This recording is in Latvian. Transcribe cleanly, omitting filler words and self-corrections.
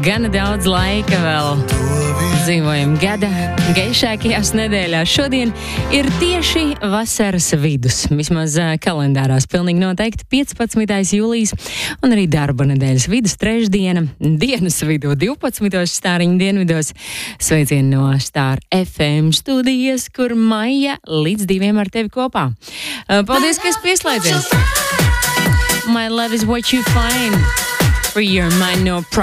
Gana daudz laika vēl dzīvojam gada gaišākajās nedēļās. Šodien ir tieši vasaras vidus, vismaz kalendārās pilnīgi noteikti 15. jūlijas, un arī darba nedēļas vidus trešdiena, dienas vidū 12. Stāriņu dienvidos. Sveicieni no Star FM studijas, kur Maija līdz 2 ar tevi kopā. Paldies, ka esi pieslēdzies! My love is what you find. For your mind, no problem.